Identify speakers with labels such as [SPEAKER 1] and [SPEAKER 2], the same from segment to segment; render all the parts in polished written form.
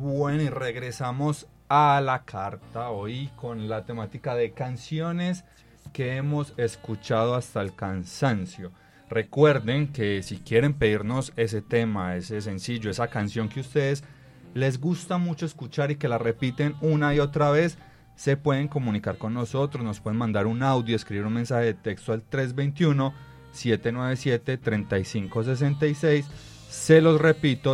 [SPEAKER 1] Bueno, y regresamos a la carta hoy con la temática de canciones que hemos escuchado hasta el cansancio. Recuerden que si quieren pedirnos ese tema, ese sencillo, esa canción que ustedes les gusta mucho escuchar y que la repiten una y otra vez, se pueden comunicar con nosotros, nos pueden mandar un audio, escribir un mensaje de texto al 321-797-3566. Se los repito,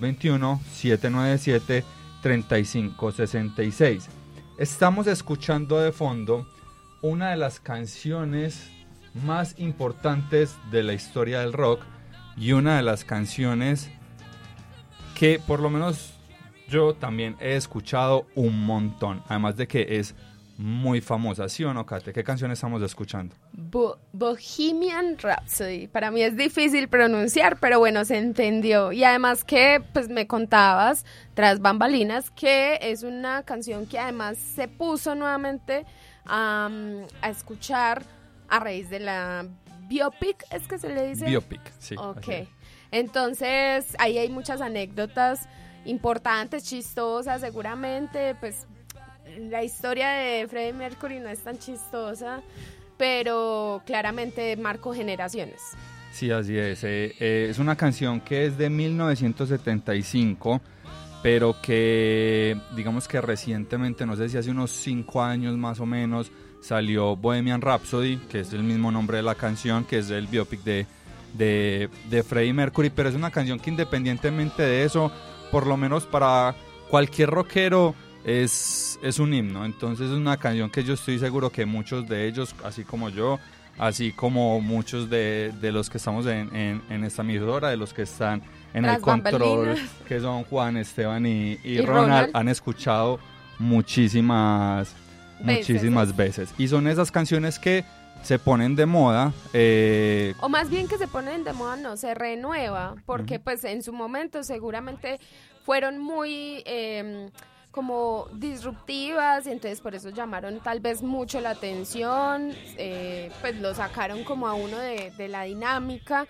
[SPEAKER 1] 321-797-3566. Estamos escuchando de fondo una de las canciones más importantes de la historia del rock y una de las canciones que por lo menos yo también he escuchado un montón, además de que es muy famosa, ¿sí o no, Kate? ¿Qué canción estamos escuchando?
[SPEAKER 2] Bohemian Rhapsody. Para mí es difícil pronunciar, pero bueno, se entendió. Y además que pues me contabas, tras bambalinas, que es una canción que además se puso nuevamente a escuchar a raíz de la biopic, ¿es que se le dice?
[SPEAKER 1] Biopic, sí.
[SPEAKER 2] Ok. Entonces, ahí hay muchas anécdotas importantes, chistosas, seguramente, pues la historia de Freddie Mercury no es tan chistosa, pero claramente marcó generaciones.
[SPEAKER 1] Sí, así es. Es una canción que es de 1975, pero que digamos que recientemente, no sé si hace unos 5 años más o menos, salió Bohemian Rhapsody, que es el mismo nombre de la canción, que es el biopic de Freddie Mercury, pero es una canción que independientemente de eso, por lo menos para cualquier rockero, es un himno. Entonces es una canción que yo estoy seguro que muchos de ellos, así como yo, así como muchos de los que estamos en esta emisora, de los que están en el control, que son Juan, Esteban y Ronald, han escuchado muchísimas veces. Y son esas canciones que se ponen de moda.
[SPEAKER 2] O más bien que se ponen de moda, no, se renueva, porque pues en su momento seguramente fueron muy como disruptivas, y entonces por eso llamaron tal vez mucho la atención, pues lo sacaron como a uno de la dinámica,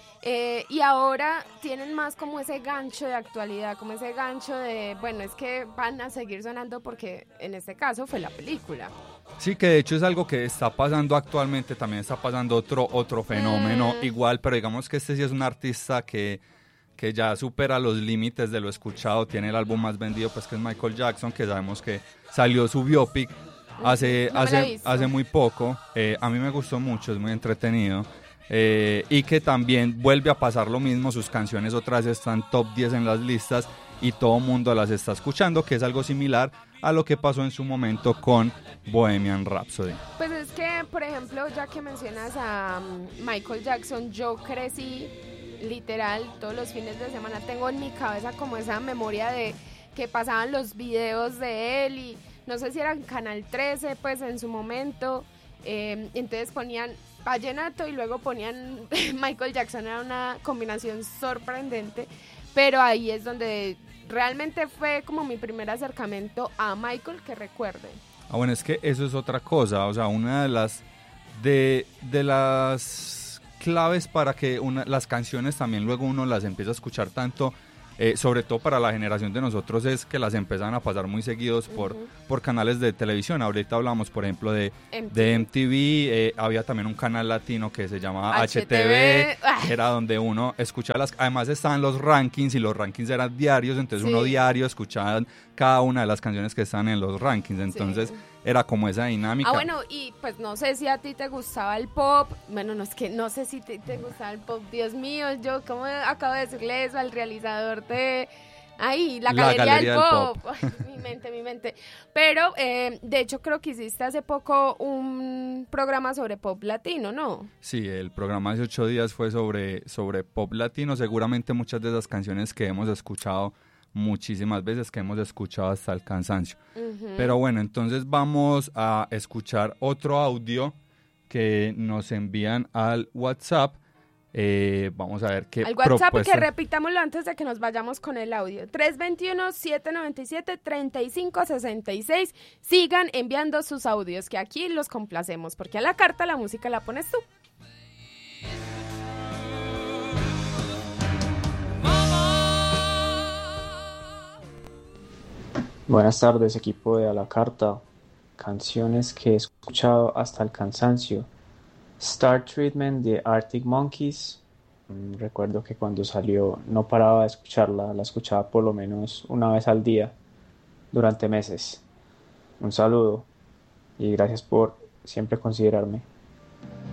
[SPEAKER 2] y ahora tienen más como ese gancho de actualidad, como ese gancho de, bueno, es que van a seguir sonando porque en este caso fue la película.
[SPEAKER 1] Sí, que de hecho es algo que está pasando actualmente, también está pasando otro fenómeno igual, pero digamos que este sí es un artista que ya supera los límites de lo escuchado, tiene el álbum más vendido, pues que es Michael Jackson, que sabemos que salió su biopic hace muy poco. A mí me gustó mucho, es muy entretenido, y que también vuelve a pasar lo mismo, sus canciones otras están top 10 en las listas y todo el mundo las está escuchando, que es algo similar a lo que pasó en su momento con Bohemian Rhapsody.
[SPEAKER 2] Pues es que, por ejemplo, ya que mencionas a Michael Jackson, yo crecí literal todos los fines de semana, tengo en mi cabeza como esa memoria de que pasaban los videos de él, y no sé si era en Canal 13 pues en su momento, entonces ponían vallenato y luego ponían Michael Jackson, era una combinación sorprendente, pero ahí es donde realmente fue como mi primer acercamiento a Michael que recuerde.
[SPEAKER 1] Bueno, es que eso es otra cosa, o sea, una de las claves para que las canciones también luego uno las empieza a escuchar tanto, sobre todo para la generación de nosotros, es que las empiezan a pasar muy seguidos por canales de televisión. Ahorita hablamos, por ejemplo, de MTV, había también un canal latino que se llamaba HTV, que era donde uno escuchaba además estaban los rankings, y los rankings eran diarios, entonces uno diario escuchaba cada una de las canciones que están en los rankings, entonces era como esa dinámica.
[SPEAKER 2] Bueno, y pues no sé si a ti te gustaba el pop, bueno, no sé si te gustaba el pop, Dios mío, yo como acabo de decirle eso al realizador de la galería del pop. Ay, mi mente, pero de hecho creo que hiciste hace poco un programa sobre pop latino, ¿no?
[SPEAKER 1] Sí, el programa hace 8 días fue sobre pop latino, seguramente muchas de esas canciones que hemos escuchado muchísimas veces, que hemos escuchado hasta el cansancio. Pero bueno, entonces vamos a escuchar otro audio que nos envían al WhatsApp. Vamos a ver qué
[SPEAKER 2] al WhatsApp
[SPEAKER 1] propuesta.
[SPEAKER 2] Que repitámoslo antes de que nos vayamos con el audio. 321-797-3566. Sigan enviando sus audios, que aquí los complacemos, porque a la carta la música la pones tú.
[SPEAKER 3] Buenas tardes, equipo de A la Carta. Canciones que he escuchado hasta el cansancio. Star Treatment de Arctic Monkeys. Recuerdo que cuando salió no paraba de escucharla, la escuchaba por lo menos una vez al día durante meses. Un saludo y gracias por siempre considerarme.